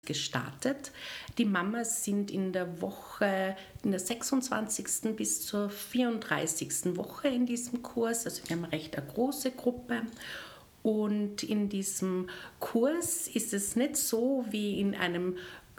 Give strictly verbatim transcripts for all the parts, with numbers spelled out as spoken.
gestartet. Die Mamas sind in der Woche, in der sechsundzwanzigsten bis zur vierunddreißigsten Woche in diesem Kurs. Also wir haben eine recht eine große Gruppe. Und in diesem Kurs ist es nicht so wie in einem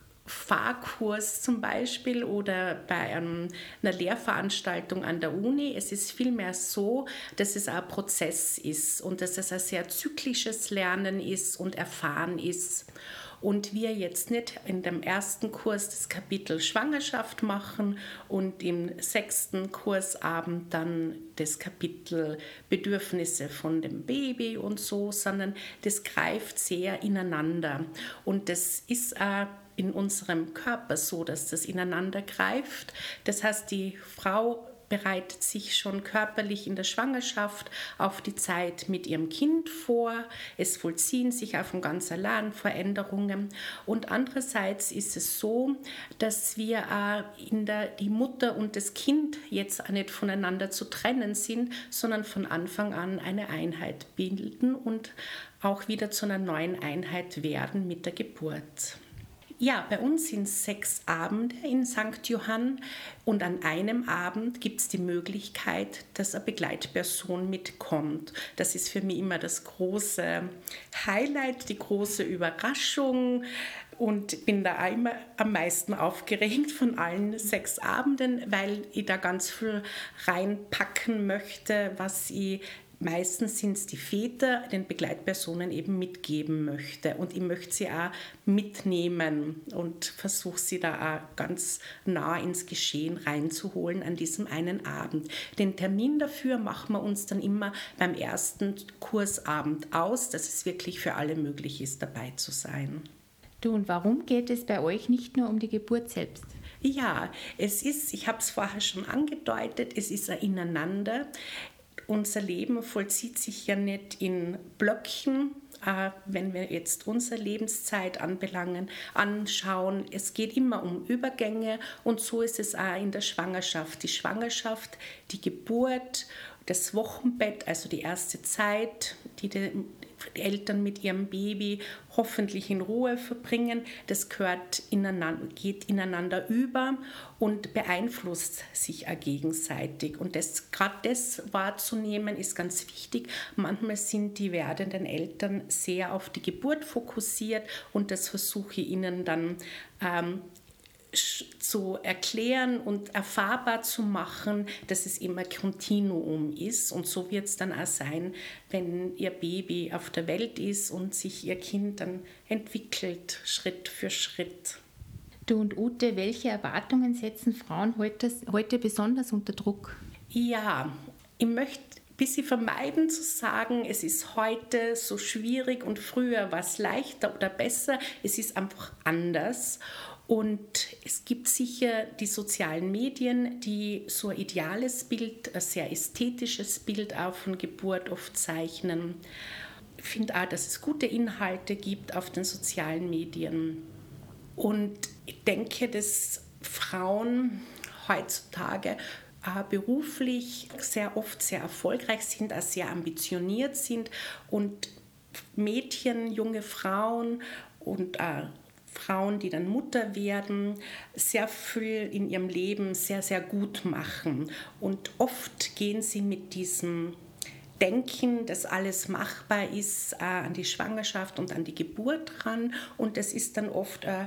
Fahrkurs zum Beispiel oder bei einem, einer Lehrveranstaltung an der Uni. Es ist vielmehr so, dass es ein Prozess ist und dass es ein sehr zyklisches Lernen ist und Erfahren ist. Und wir jetzt nicht in dem ersten Kurs das Kapitel Schwangerschaft machen und im sechsten Kursabend dann das Kapitel Bedürfnisse von dem Baby und so, sondern das greift sehr ineinander. Und das ist auch in unserem Körper so, dass das ineinander greift. Das heißt, die Frau bereitet sich schon körperlich in der Schwangerschaft auf die Zeit mit ihrem Kind vor. Es vollziehen sich auch von ganz allein Veränderungen. Und andererseits ist es so, dass wir auch in der, die Mutter und das Kind jetzt auch nicht voneinander zu trennen sind, sondern von Anfang an eine Einheit bilden und auch wieder zu einer neuen Einheit werden mit der Geburt. Ja, bei uns sind es sechs Abende in Sankt Johann und an einem Abend gibt es die Möglichkeit, dass eine Begleitperson mitkommt. Das ist für mich immer das große Highlight, die große Überraschung und bin da auch immer am meisten aufgeregt von allen sechs Abenden, weil ich da ganz viel reinpacken möchte, was ich meistens sind es die Väter, den Begleitpersonen eben mitgeben möchte. Und ich möchte sie auch mitnehmen und versuche sie da auch ganz nah ins Geschehen reinzuholen an diesem einen Abend. Den Termin dafür machen wir uns dann immer beim ersten Kursabend aus, dass es wirklich für alle möglich ist, dabei zu sein. Du, und warum geht es bei euch nicht nur um die Geburt selbst? Ja, es ist, ich habe es vorher schon angedeutet, es ist ein Ineinander. Unser Leben vollzieht sich ja nicht in Blöcken, äh, wenn wir jetzt unsere Lebenszeit anbelangen, anschauen. Es geht immer um Übergänge und so ist es auch in der Schwangerschaft. Die Schwangerschaft, die Geburt, das Wochenbett, also die erste Zeit, die die Eltern mit ihrem Baby hoffentlich in Ruhe verbringen, das gehört ineinander, geht ineinander über und beeinflusst sich auch gegenseitig. Und das, gerade das wahrzunehmen, ist ganz wichtig. Manchmal sind die werdenden Eltern sehr auf die Geburt fokussiert und das versuche ich ihnen dann ähm, zu erklären und erfahrbar zu machen, dass es immer Kontinuum ist. Und so wird es dann auch sein, wenn ihr Baby auf der Welt ist und sich ihr Kind dann entwickelt, Schritt für Schritt. Du und Ute, welche Erwartungen setzen Frauen heute, heute besonders unter Druck? Ja, ich möchte ein bisschen vermeiden zu sagen, es ist heute so schwierig und früher war es leichter oder besser. Es ist einfach anders. Und es gibt sicher die sozialen Medien, die so ein ideales Bild, ein sehr ästhetisches Bild auch von Geburt oft zeichnen. Ich finde auch, dass es gute Inhalte gibt auf den sozialen Medien. Und ich denke, dass Frauen heutzutage äh, beruflich sehr oft sehr erfolgreich sind, auch sehr ambitioniert sind und Mädchen, junge Frauen und äh, Frauen, die dann Mutter werden, sehr viel in ihrem Leben sehr, sehr gut machen. Und oft gehen sie mit diesem Denken, dass alles machbar ist, äh, an die Schwangerschaft und an die Geburt ran. Und das ist dann oft ein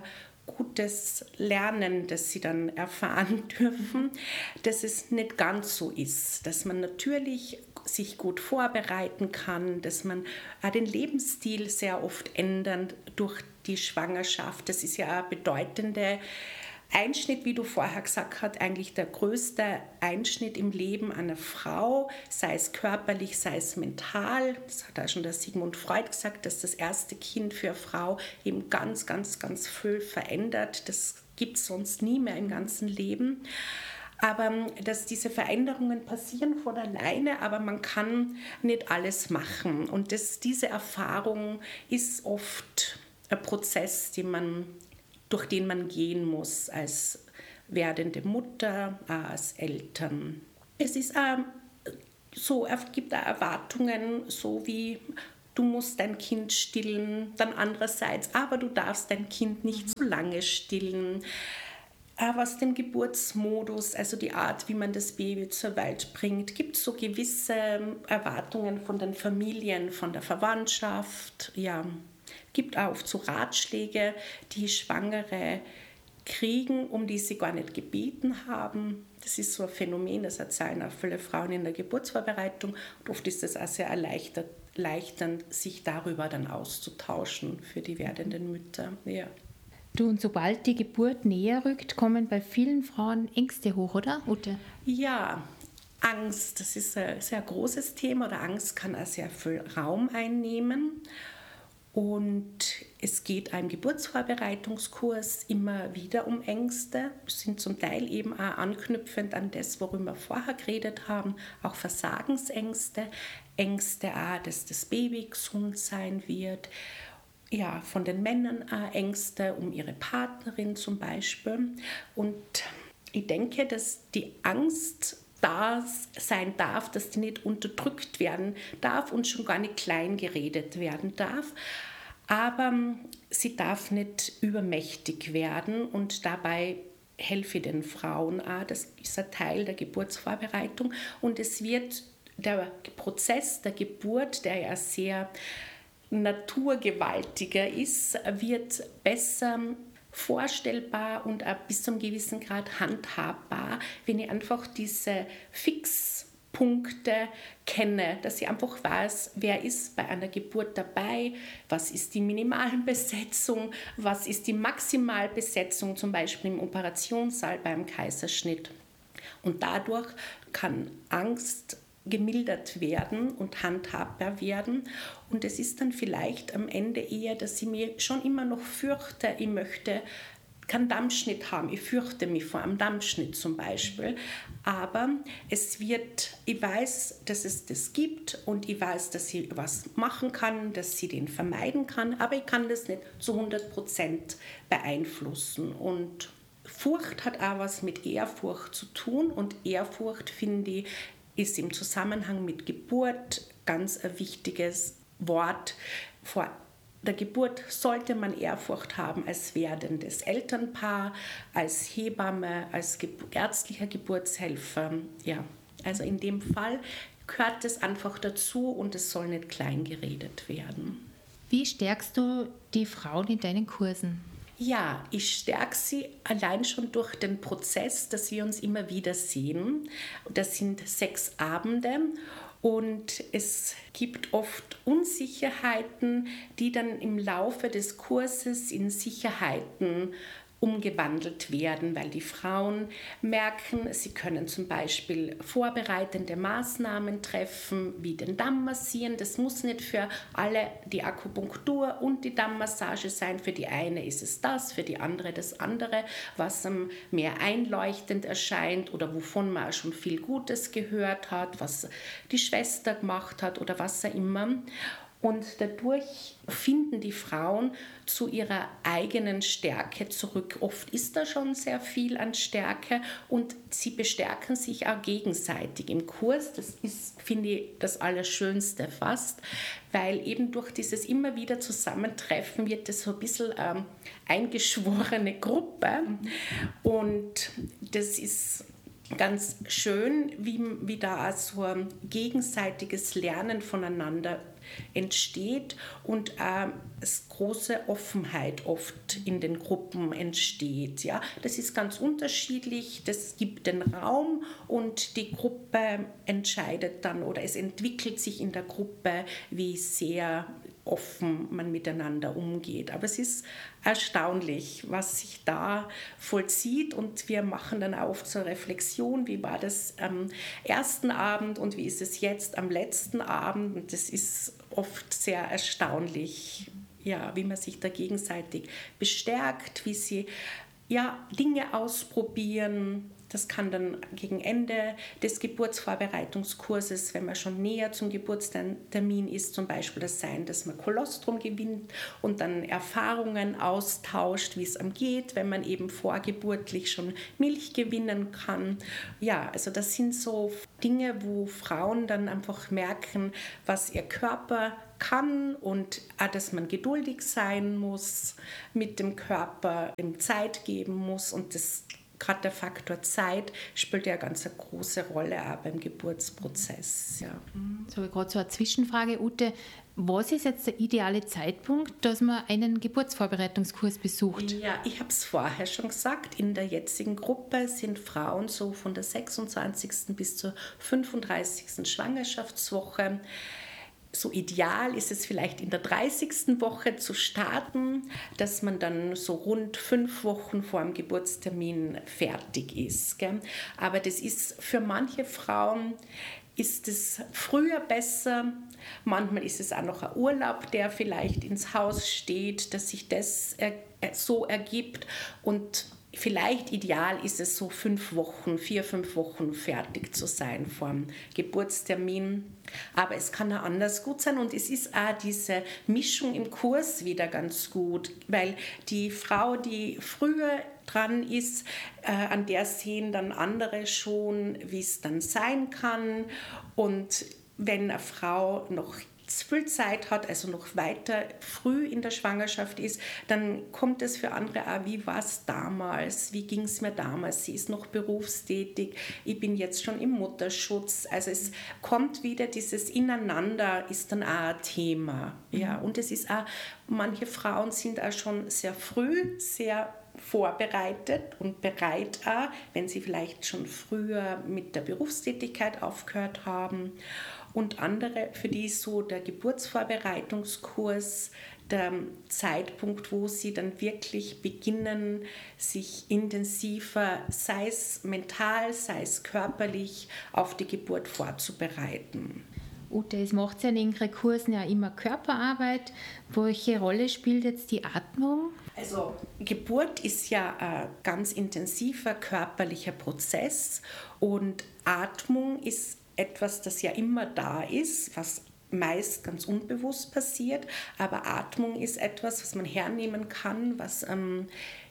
gutes Lernen, das sie dann erfahren dürfen, dass es nicht ganz so ist, dass man natürlich sich gut vorbereiten kann, dass man auch den Lebensstil sehr oft ändert durch die Schwangerschaft. Das ist ja ein bedeutender Einschnitt, wie du vorher gesagt hast, eigentlich der größte Einschnitt im Leben einer Frau, sei es körperlich, sei es mental. Das hat auch schon der Sigmund Freud gesagt, dass das erste Kind für eine Frau eben ganz, ganz, ganz viel verändert. Das gibt es sonst nie mehr im ganzen Leben. Aber dass diese Veränderungen passieren von alleine, aber man kann nicht alles machen. Und das, diese Erfahrung ist oft ein Prozess, den man, durch den man gehen muss als werdende Mutter, als Eltern. Es ist auch so, es gibt auch Erwartungen, so wie du musst dein Kind stillen, dann andererseits, aber du darfst dein Kind nicht zu lange stillen. Was den Geburtsmodus, also die Art, wie man das Baby zur Welt bringt, gibt es so gewisse Erwartungen von den Familien, von der Verwandtschaft. Ja, gibt auch oft so Ratschläge, die Schwangere kriegen, um die sie gar nicht gebeten haben. Das ist so ein Phänomen, das erzählen auch viele Frauen in der Geburtsvorbereitung. Und oft ist es auch sehr erleichtert, erleichternd, sich darüber dann auszutauschen für die werdenden Mütter. Ja. Du, und sobald die Geburt näher rückt, kommen bei vielen Frauen Ängste hoch, oder, Ute? Ja, Angst, das ist ein sehr großes Thema. Oder Angst kann auch sehr viel Raum einnehmen. Und es geht einem Geburtsvorbereitungskurs immer wieder um Ängste. Es sind zum Teil eben auch anknüpfend an das, worüber wir vorher geredet haben, auch Versagensängste, Ängste auch, dass das Baby gesund sein wird. Ja, von den Männern auch Ängste um ihre Partnerin zum Beispiel. Und ich denke, dass die Angst da sein darf, dass die nicht unterdrückt werden darf und schon gar nicht klein geredet werden darf. Aber sie darf nicht übermächtig werden und dabei helfe ich den Frauen auch. Das ist ein Teil der Geburtsvorbereitung und es wird der Prozess der Geburt, der ja sehr naturgewaltiger ist, wird besser vorstellbar und auch bis zu einem gewissen Grad handhabbar, wenn ich einfach diese Fixpunkte kenne, dass ich einfach weiß, wer ist bei einer Geburt dabei, was ist die Minimalbesetzung, was ist die Maximalbesetzung, zum Beispiel im Operationssaal beim Kaiserschnitt. Und dadurch kann Angst gemildert werden und handhabbar werden. Und es ist dann vielleicht am Ende eher, dass ich mich schon immer noch fürchte, ich möchte keinen Dammschnitt haben, ich fürchte mich vor einem Dammschnitt zum Beispiel. Aber es wird, ich weiß, dass es das gibt und ich weiß, dass ich was machen kann, dass ich den vermeiden kann, aber ich kann das nicht zu hundert Prozent beeinflussen. Und Furcht hat auch was mit Ehrfurcht zu tun und Ehrfurcht, finde ich, ist im Zusammenhang mit Geburt ganz ein wichtiges Wort. Vor der Geburt sollte man Ehrfurcht haben als werdendes Elternpaar, als Hebamme, als ärztlicher Geburtshelfer. Ja, also in dem Fall gehört es einfach dazu und es soll nicht klein geredet werden. Wie stärkst du die Frauen in deinen Kursen? Ja, ich stärke sie allein schon durch den Prozess, dass wir uns immer wieder sehen. Das sind sechs Abende und es gibt oft Unsicherheiten, die dann im Laufe des Kurses in Sicherheiten umgewandelt werden, weil die Frauen merken, sie können zum Beispiel vorbereitende Maßnahmen treffen, wie den Damm massieren. Das muss nicht für alle die Akupunktur und die Dammmassage sein. Für die eine ist es das, für die andere das andere, was mehr einleuchtend erscheint oder wovon man auch schon viel Gutes gehört hat, was die Schwester gemacht hat oder was auch immer. Und dadurch finden die Frauen zu ihrer eigenen Stärke zurück. Oft ist da schon sehr viel an Stärke und sie bestärken sich auch gegenseitig im Kurs. Das ist, finde ich, das Allerschönste fast, weil eben durch dieses immer wieder Zusammentreffen wird das so ein bisschen ähm, eingeschworene Gruppe. Und das ist ganz schön, wie, wie da so ein gegenseitiges Lernen voneinander entsteht und äh, es große Offenheit oft in den Gruppen entsteht. Ja? Das ist ganz unterschiedlich, das gibt den Raum und die Gruppe entscheidet dann oder es entwickelt sich in der Gruppe, wie sehr offen man miteinander umgeht. Aber es ist erstaunlich, was sich da vollzieht und wir machen dann auch zur Reflexion, wie war das am ersten Abend und wie ist es jetzt am letzten Abend. Und das ist oft sehr erstaunlich, ja, wie man sich da gegenseitig bestärkt, wie sie ja, Dinge ausprobieren. Das kann dann gegen Ende des Geburtsvorbereitungskurses, wenn man schon näher zum Geburtstermin ist, zum Beispiel das sein, dass man Kolostrum gewinnt und dann Erfahrungen austauscht, wie es einem geht, wenn man eben vorgeburtlich schon Milch gewinnen kann. Ja, also das sind so Dinge, wo Frauen dann einfach merken, was ihr Körper kann und auch, dass man geduldig sein muss mit dem Körper, ihm Zeit geben muss und das gerade der Faktor Zeit spielt ja eine ganz eine große Rolle auch beim Geburtsprozess. Ja. So, gerade so eine Zwischenfrage, Ute. Was ist jetzt der ideale Zeitpunkt, dass man einen Geburtsvorbereitungskurs besucht? Ja, ich habe es vorher schon gesagt, in der jetzigen Gruppe sind Frauen so von der sechsundzwanzigsten bis zur fünfunddreißigsten Schwangerschaftswoche. So ideal ist es vielleicht in der dreißigsten Woche zu starten, dass man dann so rund fünf Wochen vor dem Geburtstermin fertig ist. Gell? Aber das ist für manche Frauen ist es früher besser. Manchmal ist es auch noch ein Urlaub, der vielleicht ins Haus steht, dass sich das so ergibt. Und vielleicht ideal ist es so fünf Wochen, vier, fünf Wochen fertig zu sein vor dem Geburtstermin. Aber es kann auch anders gut sein und es ist auch diese Mischung im Kurs wieder ganz gut, weil die Frau, die früher dran ist, äh, an der sehen dann andere schon, wie es dann sein kann. Und wenn eine Frau noch viel Zeit hat, also noch weiter früh in der Schwangerschaft ist, dann kommt es für andere auch, wie war es damals, wie ging es mir damals, sie ist noch berufstätig, ich bin jetzt schon im Mutterschutz, also es kommt wieder dieses Ineinander, ist dann auch ein Thema. Ja? Und es ist auch, manche Frauen sind auch schon sehr früh, sehr vorbereitet und bereit auch, wenn sie vielleicht schon früher mit der Berufstätigkeit aufgehört haben. Und andere, für die ist so der Geburtsvorbereitungskurs der Zeitpunkt, wo sie dann wirklich beginnen, sich intensiver, sei es mental, sei es körperlich, auf die Geburt vorzubereiten. Ute, es macht ja in ihren Kursen ja immer Körperarbeit. Welche Rolle spielt jetzt die Atmung? Also Geburt ist ja ein ganz intensiver körperlicher Prozess und Atmung ist etwas, das ja immer da ist, was meist ganz unbewusst passiert, aber Atmung ist etwas, was man hernehmen kann, was ähm,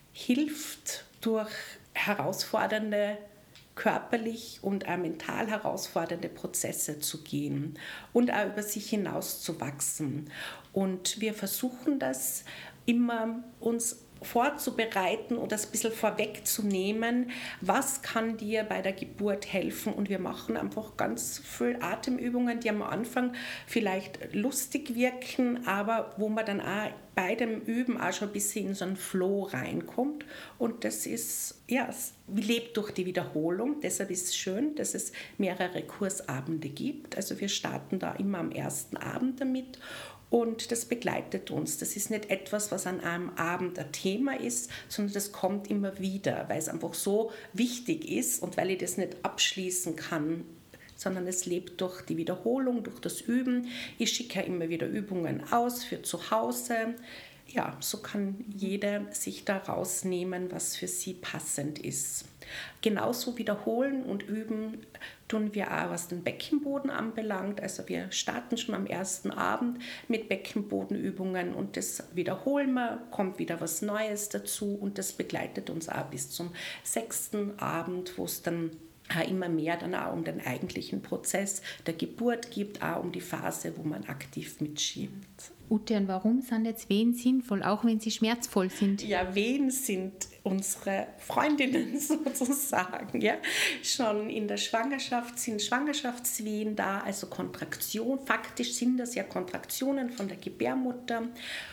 hilft, durch herausfordernde, körperlich und auch mental herausfordernde Prozesse zu gehen und auch über sich hinaus zu wachsen. Und wir versuchen das immer uns vorzubereiten oder das ein bisschen vorwegzunehmen, was kann dir bei der Geburt helfen, und wir machen einfach ganz viele Atemübungen, die am Anfang vielleicht lustig wirken, aber wo man dann auch bei dem Üben auch schon ein bisschen in so einen Flow reinkommt, und das ist, ja, es lebt durch die Wiederholung, deshalb ist es schön, dass es mehrere Kursabende gibt, also wir starten da immer am ersten Abend damit. Und das begleitet uns. Das ist nicht etwas, was an einem Abend ein Thema ist, sondern das kommt immer wieder, weil es einfach so wichtig ist und weil ich das nicht abschließen kann, sondern es lebt durch die Wiederholung, durch das Üben. Ich schicke ja immer wieder Übungen aus für zu Hause. Ja, so kann jeder sich da rausnehmen, was für sie passend ist. Genauso wiederholen und üben tun wir auch, was den Beckenboden anbelangt. Also wir starten schon am ersten Abend mit Beckenbodenübungen und das wiederholen wir, kommt wieder was Neues dazu und das begleitet uns auch bis zum sechsten Abend, wo es dann auch immer mehr dann auch um den eigentlichen Prozess der Geburt gibt, auch um die Phase, wo man aktiv mitschiebt. Ute, und warum sind jetzt Wehen sinnvoll, auch wenn sie schmerzvoll sind? Ja, Wehen sind unsere Freundinnen sozusagen. Ja. Schon in der Schwangerschaft sind Schwangerschaftswehen da, also Kontraktion. Faktisch sind das ja Kontraktionen von der Gebärmutter.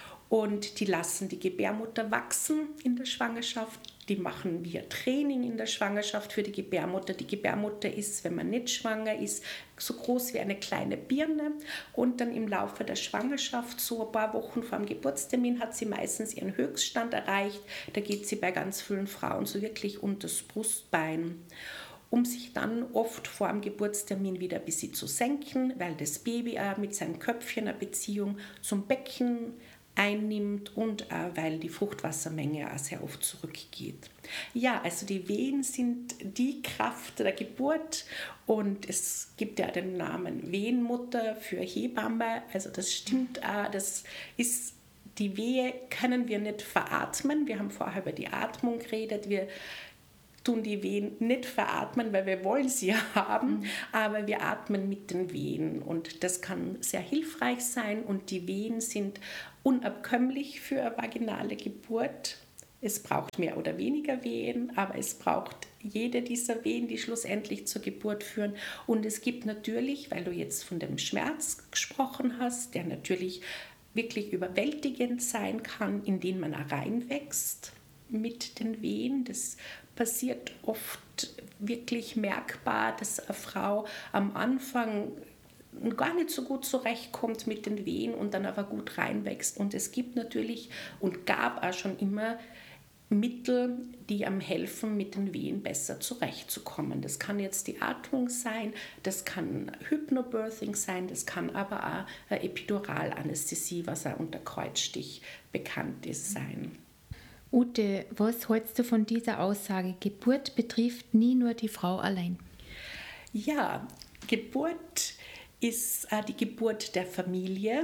Und die lassen die Gebärmutter wachsen in der Schwangerschaft. Die machen wir Training in der Schwangerschaft für die Gebärmutter. Die Gebärmutter ist, wenn man nicht schwanger ist, so groß wie eine kleine Birne. Und dann im Laufe der Schwangerschaft, so ein paar Wochen vor dem Geburtstermin, hat sie meistens ihren Höchststand erreicht. Da geht sie bei ganz vielen Frauen so wirklich unter das Brustbein, um sich dann oft vor dem Geburtstermin wieder ein bisschen zu senken, weil das Baby auch mit seinem Köpfchen eine Beziehung zum Becken einnimmt und auch, weil die Fruchtwassermenge auch sehr oft zurückgeht. Ja, also die Wehen sind die Kraft der Geburt und es gibt ja den Namen Wehenmutter für Hebamme, also das stimmt auch, das ist, die Wehe können wir nicht veratmen, wir haben vorher über die Atmung geredet, wir tun die Wehen nicht veratmen, weil wir wollen sie ja haben, mhm. aber wir atmen mit den Wehen und das kann sehr hilfreich sein und die Wehen sind unabkömmlich für eine vaginale Geburt. Es braucht mehr oder weniger Wehen, aber es braucht jede dieser Wehen, die schlussendlich zur Geburt führen. Und es gibt natürlich, weil du jetzt von dem Schmerz gesprochen hast, der natürlich wirklich überwältigend sein kann, in den man reinwächst mit den Wehen. Das passiert oft wirklich merkbar, dass eine Frau am Anfang gar nicht so gut zurechtkommt mit den Wehen und dann aber gut reinwächst. Und es gibt natürlich und gab auch schon immer Mittel, die am helfen, mit den Wehen besser zurechtzukommen. Das kann jetzt die Atmung sein, das kann Hypnobirthing sein, das kann aber auch eine Epiduralanästhesie, was auch unter Kreuzstich bekannt ist, sein. Ute, was hältst du von dieser Aussage? Geburt betrifft nie nur die Frau allein. Ja, Geburt ist äh, die Geburt der Familie.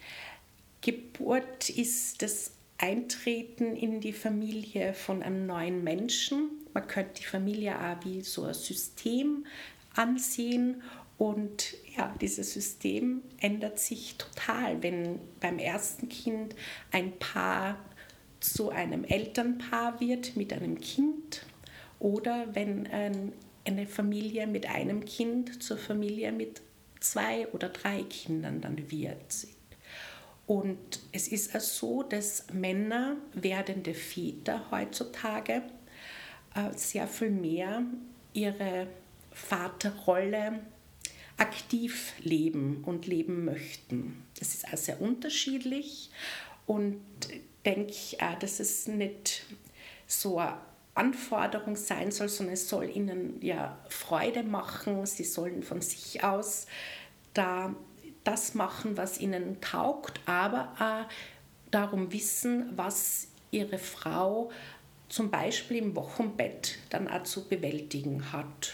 Geburt ist das Eintreten in die Familie von einem neuen Menschen. Man könnte die Familie auch wie so ein System ansehen und ja, dieses System ändert sich total, wenn beim ersten Kind ein Paar zu einem Elternpaar wird mit einem Kind oder wenn ein, eine Familie mit einem Kind zur Familie mit zwei oder drei Kindern dann wird. Und es ist auch so, dass Männer, werdende Väter heutzutage, sehr viel mehr ihre Vaterrolle aktiv leben und leben möchten. Das ist auch sehr unterschiedlich und ich denke auch, dass es nicht so eine Anforderung sein soll, sondern es soll ihnen ja Freude machen. Sie sollen von sich aus da das machen, was ihnen taugt, aber auch darum wissen, was ihre Frau zum Beispiel im Wochenbett dann auch zu bewältigen hat.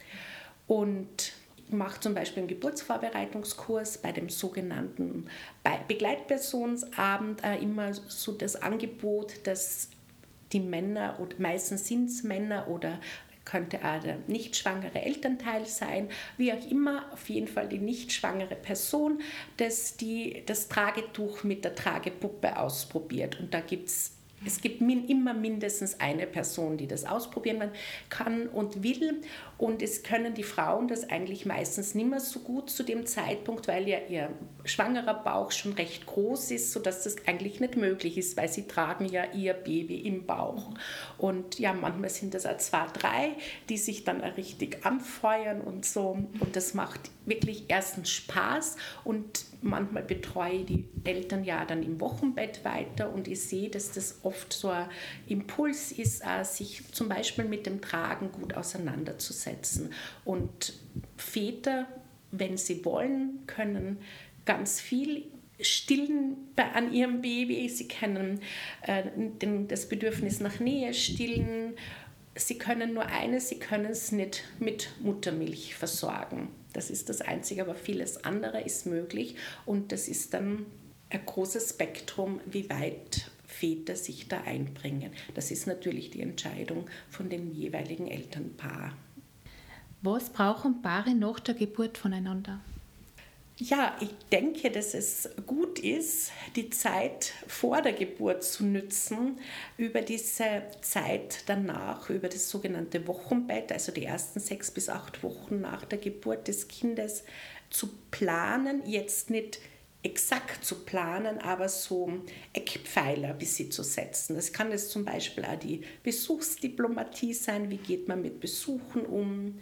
Und ich mache zum Beispiel einen Geburtsvorbereitungskurs bei dem sogenannten Begleitpersonsabend auch immer so das Angebot, dass die Männer, oder meistens sind es Männer oder könnte auch der nicht schwangere Elternteil sein, wie auch immer, auf jeden Fall die nicht schwangere Person, dass die das Tragetuch mit der Tragepuppe ausprobiert. Und da gibt's Es gibt min, immer mindestens eine Person, die das ausprobieren kann und will. Und es können die Frauen das eigentlich meistens nicht mehr so gut zu dem Zeitpunkt, weil ja ihr schwangerer Bauch schon recht groß ist, sodass das eigentlich nicht möglich ist, weil sie tragen ja ihr Baby im Bauch. Und ja, manchmal sind das auch zwei, drei, die sich dann auch richtig anfeuern und so. Und das macht wirklich erstens Spaß und manchmal betreue ich die Eltern ja dann im Wochenbett weiter und ich sehe, dass das oft so ein Impuls ist, sich zum Beispiel mit dem Tragen gut auseinanderzusetzen. Und Väter, wenn sie wollen, können ganz viel stillen an ihrem Baby. Sie können äh, das Bedürfnis nach Nähe stillen. Sie können nur eines, sie können es nicht mit Muttermilch versorgen. Das ist das Einzige, aber vieles andere ist möglich. Und das ist dann ein großes Spektrum, wie weit Väter sich da einbringen. Das ist natürlich die Entscheidung von dem jeweiligen Elternpaar. Was brauchen Paare nach der Geburt voneinander? Ja, ich denke, dass es gut ist, die Zeit vor der Geburt zu nützen, über diese Zeit danach, über das sogenannte Wochenbett, also die ersten sechs bis acht Wochen nach der Geburt des Kindes zu planen, jetzt nicht exakt zu planen, aber so Eckpfeiler ein bisschen zu setzen. Das kann jetzt zum Beispiel auch die Besuchsdiplomatie sein, wie geht man mit Besuchen um,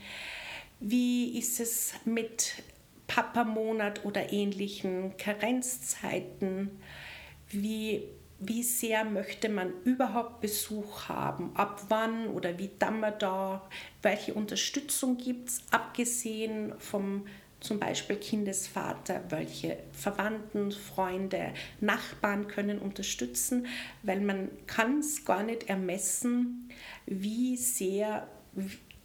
wie ist es mit Papamonat oder ähnlichen Karenzzeiten, wie, wie sehr möchte man überhaupt Besuch haben, ab wann oder wie dann man da, welche Unterstützung gibt es, abgesehen vom zum Beispiel Kindesvater, welche Verwandten, Freunde, Nachbarn können unterstützen, weil man kann es gar nicht ermessen, wie sehr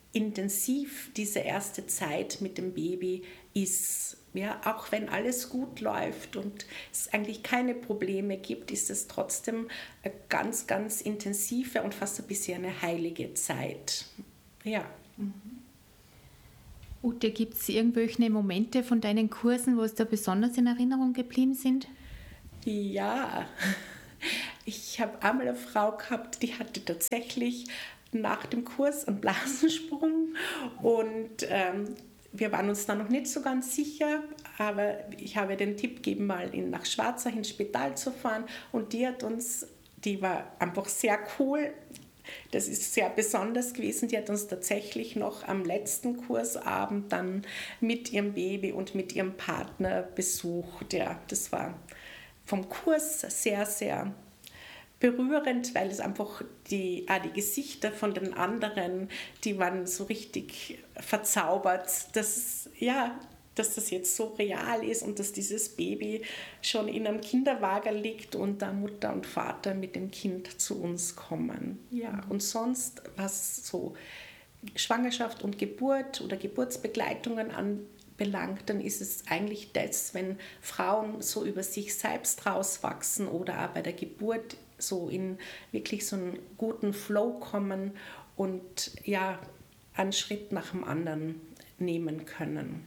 intensiv diese erste Zeit mit dem Baby ist. Ja, auch wenn alles gut läuft und es eigentlich keine Probleme gibt, ist es trotzdem eine ganz, ganz intensive und fast ein bisschen eine heilige Zeit. Ja. Mhm. Ute, gibt es irgendwelche Momente von deinen Kursen, wo es da besonders in Erinnerung geblieben sind? Ja, ich habe einmal eine Frau gehabt, die hatte tatsächlich nach dem Kurs einen Blasensprung und ähm, wir waren uns da noch nicht so ganz sicher, aber ich habe den Tipp gegeben, mal in, nach Schwarzach ins Spital zu fahren und die hat uns, die war einfach sehr cool, das ist sehr besonders gewesen, die hat uns tatsächlich noch am letzten Kursabend dann mit ihrem Baby und mit ihrem Partner besucht. Ja, das war vom Kurs sehr, sehr berührend, weil es einfach die, ah, die Gesichter von den anderen, die waren so richtig verzaubert, dass, ja, dass das jetzt so real ist und dass dieses Baby schon in einem Kinderwagen liegt und da Mutter und Vater mit dem Kind zu uns kommen. Ja, und sonst, was so Schwangerschaft und Geburt oder Geburtsbegleitungen anbelangt, dann ist es eigentlich das, wenn Frauen so über sich selbst rauswachsen oder auch bei der Geburt so in wirklich so einen guten Flow kommen und ja, einen Schritt nach dem anderen nehmen können.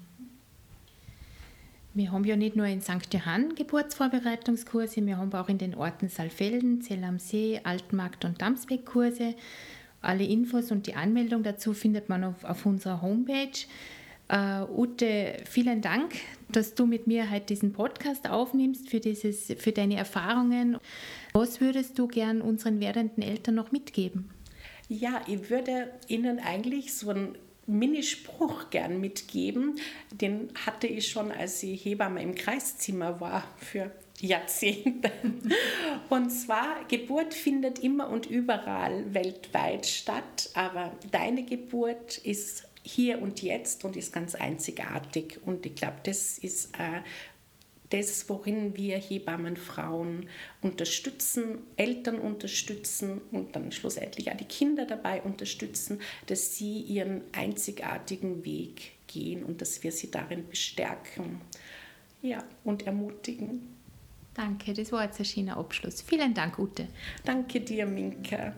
Wir haben ja nicht nur in Sankt Johann Geburtsvorbereitungskurse, wir haben auch in den Orten Saalfelden, Zell am See, Altenmarkt und Damsbeck Kurse. Alle Infos und die Anmeldung dazu findet man auf, auf unserer Homepage. Uh, Ute, vielen Dank, dass du mit mir heute diesen Podcast aufnimmst, für, dieses, für deine Erfahrungen. Was würdest du gern unseren werdenden Eltern noch mitgeben? Ja, ich würde ihnen eigentlich so einen Minispruch gern mitgeben. Den hatte ich schon, als ich Hebamme im Kreiszimmer war, für Jahrzehnte. Und zwar, Geburt findet immer und überall weltweit statt, aber deine Geburt ist hier und jetzt und ist ganz einzigartig. Und ich glaube, das ist äh, das, worin wir Hebammenfrauen unterstützen, Eltern unterstützen und dann schlussendlich auch die Kinder dabei unterstützen, dass sie ihren einzigartigen Weg gehen und dass wir sie darin bestärken, ja, und ermutigen. Danke, das war jetzt ein schöner Abschluss. Vielen Dank, Ute. Danke dir, Minka.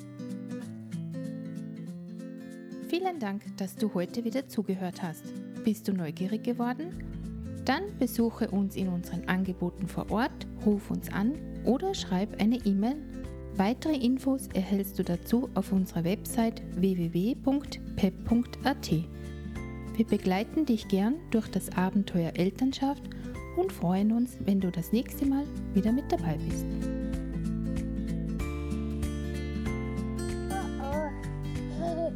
Vielen Dank, dass du heute wieder zugehört hast. Bist du neugierig geworden? Dann besuche uns in unseren Angeboten vor Ort, ruf uns an oder schreib eine E-Mail. Weitere Infos erhältst du dazu auf unserer Website w w w punkt p e p punkt a t. Wir begleiten dich gern durch das Abenteuer Elternschaft und freuen uns, wenn du das nächste Mal wieder mit dabei bist.